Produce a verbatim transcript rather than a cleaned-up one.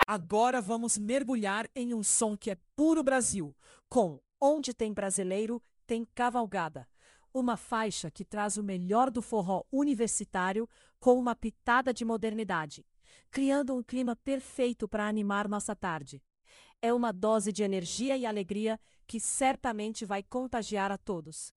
Agora vamos mergulhar em um som que é puro Brasil, com Onde tem brasileiro, tem cavalgada. Uma faixa que traz o melhor do forró universitário com uma pitada de modernidade, criando um clima perfeito para animar nossa tarde. É uma dose de energia e alegria que certamente vai contagiar a todos.